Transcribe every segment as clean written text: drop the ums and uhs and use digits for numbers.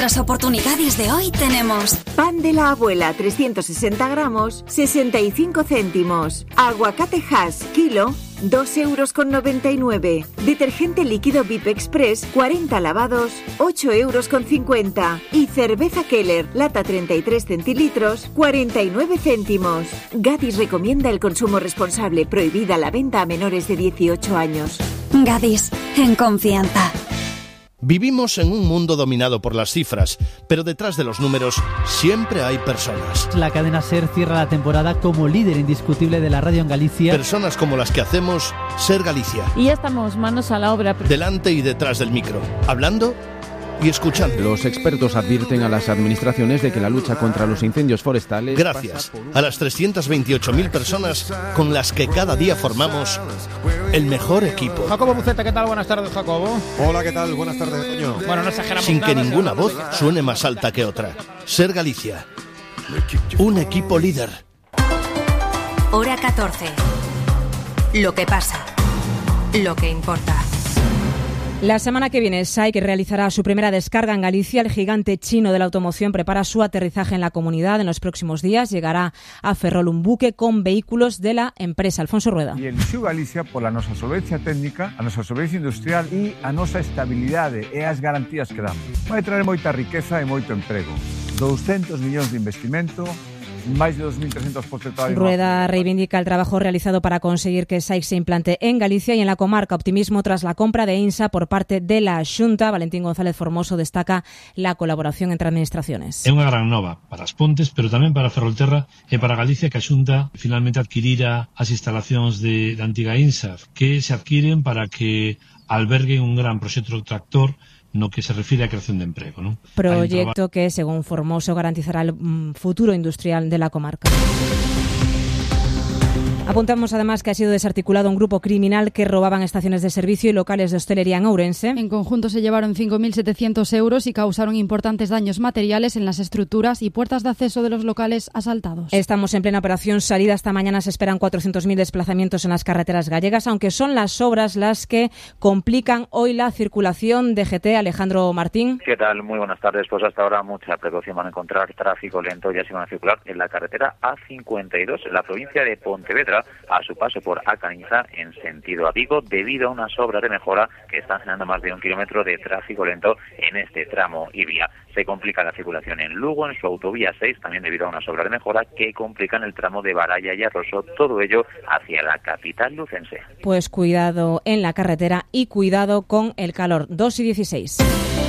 las oportunidades de hoy tenemos pan de la abuela 360 gramos, 65 céntimos. Aguacate Hass, kilo, 2,99 €. Detergente líquido VIP Express, 40 lavados, 8,50 €. Y cerveza Keller, lata 33 centilitros, 49 céntimos. Gadis recomienda el consumo responsable, prohibida la venta a menores de 18 años. Gadis, en confianza. Vivimos en un mundo dominado por las cifras, pero detrás de los números siempre hay personas. La cadena SER cierra la temporada como líder indiscutible de la radio en Galicia. Personas como las que hacemos SER Galicia. Y ya estamos manos a la obra. Delante y detrás del micro, hablando y escuchando. Los expertos advierten a las administraciones de que la lucha contra los incendios forestales... Gracias a las 328.000 personas con las que cada día formamos el mejor equipo. Jacobo Buceta, ¿qué tal? Buenas tardes, Jacobo. Hola, ¿qué tal? Buenas tardes, Toño. Bueno, no exageramos Sin nada, que ninguna voz suene más alta que otra. SER Galicia. Un equipo líder. Hora 14. Lo que pasa. Lo que importa. La semana que viene, SAIC realizará su primera descarga en Galicia. El gigante chino de la automoción prepara su aterrizaje en la comunidad. En los próximos días llegará a Ferrol un buque con vehículos de la empresa. Alfonso Rueda. E elixiu Galicia pola nosa solvencia técnica, a nosa solvencia industrial e a nosa estabilidade e as garantías que damos. Vai traer moita riqueza e moito emprego. 200 millóns de investimento, más de 2.300 postos de trabajo. Rueda reivindica el trabajo realizado para conseguir que SAIC se implante en Galicia y en la comarca. Optimismo tras la compra de INSA por parte de la Xunta. Valentín González Formoso destaca la colaboración entre administraciones. É unha gran nova para as Pontes, pero tamén para Ferrolterra e para Galicia, que a Xunta finalmente adquirira as instalacións de antiga INSA, que se adquiren para que alberguen un gran proxecto tractor no que se refiere a creación de emprego, ¿no? Proyecto que, según Formoso, garantizará el futuro industrial de la comarca. Apuntamos además que ha sido desarticulado un grupo criminal que robaban estaciones de servicio y locales de hostelería en Ourense. En conjunto se llevaron 5.700 € y causaron importantes daños materiales en las estructuras y puertas de acceso de los locales asaltados. Estamos en plena operación salida. Esta mañana se esperan 400.000 desplazamientos en las carreteras gallegas, aunque son las obras las que complican hoy la circulación. DGT, Alejandro Martín. ¿Qué tal? Muy buenas tardes. Pues hasta ahora mucha precaución. Van a encontrar tráfico lento, ya se van a circular en la carretera A52 en la provincia de Pontevedra, a su paso por Alcaniza en sentido a Vigo, debido a unas obras de mejora que están generando más de 1 kilómetro de tráfico lento en este tramo y vía. Se complica la circulación en Lugo, en su autovía 6, también debido a unas obras de mejora que complican el tramo de Baralla y Arroso, todo ello hacia la capital lucense. Pues cuidado en la carretera y cuidado con el calor. 2:16.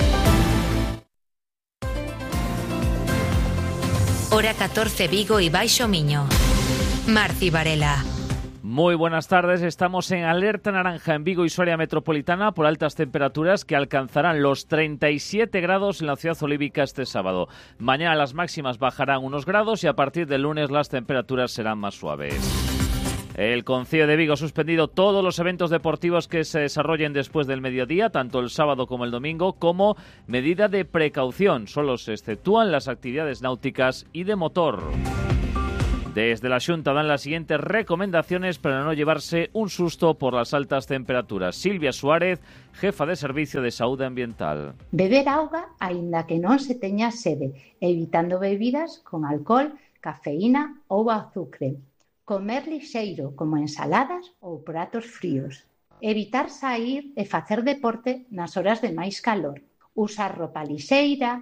Hora 14, Vigo y Baixo Miño. Marci Varela. Muy buenas tardes, estamos en alerta naranja en Vigo y su área metropolitana por altas temperaturas que alcanzarán los 37 grados en la ciudad olívica este sábado. Mañana las máximas bajarán unos grados y a partir del lunes las temperaturas serán más suaves. El Concello de Vigo ha suspendido todos los eventos deportivos que se desarrollen después del mediodía, tanto el sábado como el domingo, como medida de precaución. Solo se exceptúan las actividades náuticas y de motor. Desde la Xunta dan las siguientes recomendaciones para no llevarse un susto por las altas temperaturas. Silvia Suárez, jefa de Servicio de Saúde Ambiental. Beber auga aínda que non se teña sede, evitando bebidas con alcohol, cafeína ou azucre. Comer lixeiro, como ensaladas ou pratos fríos. Evitar saír e facer deporte nas horas de máis calor. Usar roupa lixeira,